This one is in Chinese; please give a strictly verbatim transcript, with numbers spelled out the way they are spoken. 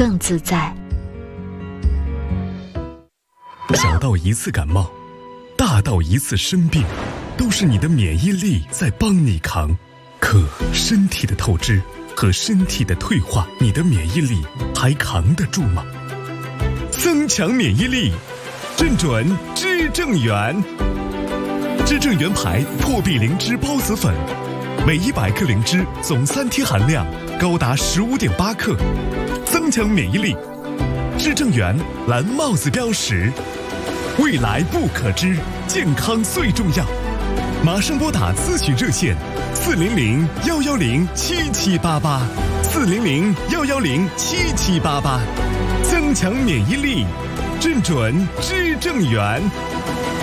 更自在。 小到一次感冒，大到一次生病，都是你的免疫力在帮你扛。可身体的透支和身体的退化，你的免疫力还扛得住吗？增强免疫力，正准知正元。知正元牌破壁灵芝孢子粉，每一百克灵芝总三天含量高达十五点八克，增强免疫力。知正元蓝帽子标识，未来不可知，健康最重要。马上拨打咨询热线四零零幺幺零七七八八，四零零幺幺零七七八八，增强免疫力，正准知正元。